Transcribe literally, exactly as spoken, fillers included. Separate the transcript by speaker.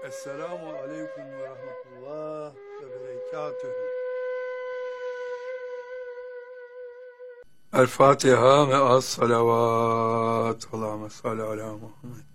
Speaker 1: Esselamu aleyküm ve rahmetullah ve berekatühü. El Fatiha ve as salavat. Allahümme salli ala Muhammed.